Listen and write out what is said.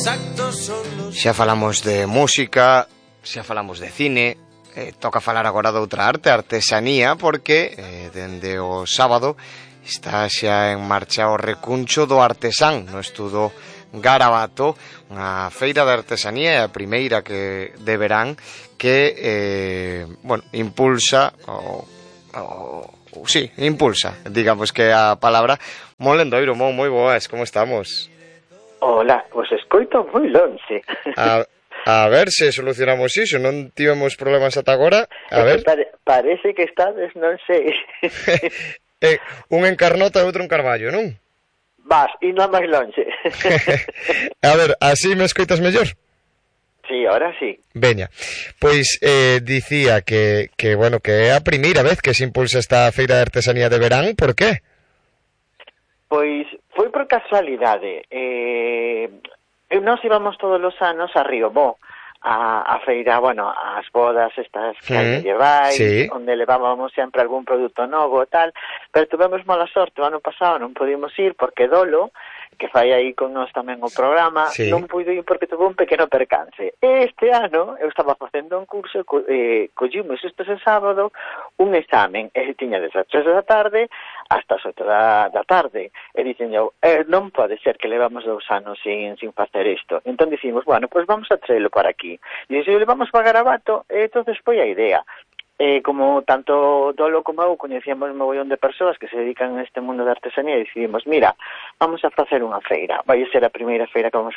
Xa falamos de música, xa falamos de cine, toca falar agora de outra arte, artesanía, porque dende o sábado está xa en marcha o recuncho do artesán no estudo Garabato, unha feira de artesanía, a primeira que de verán que, impulsa impulsa, digamos que a palabra. Mon Lendoiro, moi boas, como estamos? Hola, pois escoito moi lonxe. A ver se solucionamos iso, non tivemos problemas ata agora. A ver. Parece que estades, non sei. Un en Carnota e outro en Carballo, non? Vas, indo a máis lonxe. A ver, así me escoitas mellor? Sí, ahora sí. Veña, pois dicía que é a primeira vez que se impulsa esta feira de artesanía de verán, por qué? Pois foi por casualidade. Nós íbamos todos os anos a Riobó, a feira, as bodas estas que hai medievais, sí, onde levábamos sempre algún produto novo e tal, pero tuvemos mala sorte, o ano pasado non pudimos ir porque Dolo, que fai aí con nós tamén o programa, sí, non puido ir porque tuvo un pequeno percance. Este ano eu estaba facendo un curso e collimos este sábado un examen, e tiña desde as 3 da tarde hasta as 8 da tarde, e dicen eu, non pode ser que levamos 2 anos sin facer isto. Entón dicimos, pois vamos a traelo para aquí. E se levamos para Garabato, entonces foi a idea. Como tanto Dolo como eu coñecíamos un mogollón de persoas que se dedican a este mundo de artesanía, decidimos, mira, vamos a facer unha feira. Vai ser a primeira feira que vamos